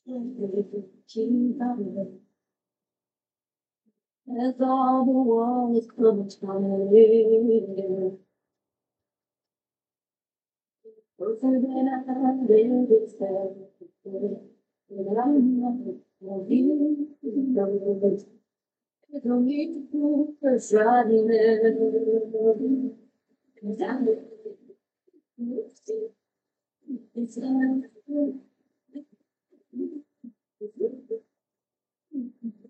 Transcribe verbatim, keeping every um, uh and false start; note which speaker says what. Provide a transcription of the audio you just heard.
Speaker 1: As all the walls come tumbling, closer than I've ever felt. But I'm not for you. You don't need to prove us running there. 'Cause I'm it's not